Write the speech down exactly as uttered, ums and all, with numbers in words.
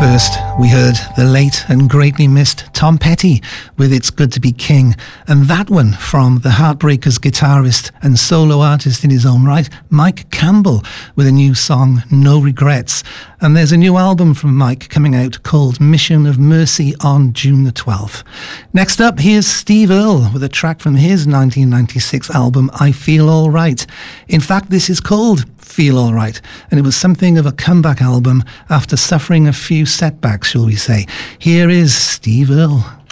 First, we heard the late and greatly missed Tom Petty with It's Good to Be King, and that one from the Heartbreakers guitarist and solo artist in his own right, Mike Campbell, with a new song, No Regrets. And there's a new album from Mike coming out called Mission of Mercy on June the twelfth. Next up, here's Steve Earle with a track from his nineteen ninety-six album, I Feel All Right. In fact, this is called Feel All Right, and it was something of a comeback album after suffering a few setbacks, shall we say. Here is Steve Earle.